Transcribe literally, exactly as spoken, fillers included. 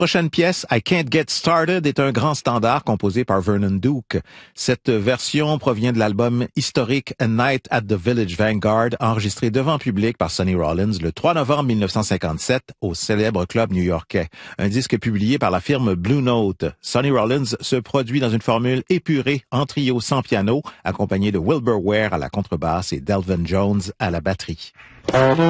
Prochaine pièce, I Can't Get Started, est un grand standard composé par Vernon Duke. Cette version provient de l'album historique A Night at the Village Vanguard, enregistré devant public par Sonny Rollins le trois novembre mille neuf cent cinquante-sept au célèbre club new-yorkais. Un disque publié par la firme Blue Note. Sonny Rollins se produit dans une formule épurée en trio sans piano, accompagné de Wilbur Ware à la contrebasse et Delvin Jones à la batterie.